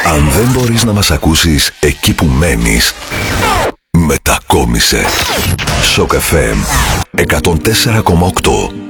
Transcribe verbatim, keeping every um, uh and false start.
Αν δεν μπορείς να μας ακούσεις εκεί που μένεις, μετακόμισε. Σοκ εφ εμ εκατόν τέσσερα κόμμα οκτώ.